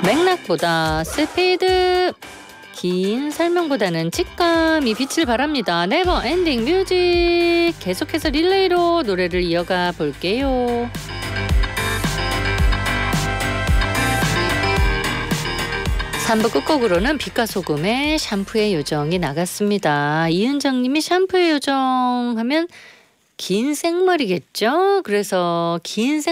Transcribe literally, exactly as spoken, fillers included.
맥락보다 스피드, 긴 설명보다는 직감이 빛을 발합니다. 네버 엔딩 뮤직. 계속해서 릴레이로 노래를 이어가 볼게요. 삼 부 끝곡으로는 빛과 소금의 샴푸의 요정이 나갔습니다. 이은정님이 샴푸의 요정 하면 긴 생머리겠죠? 그래서 긴 생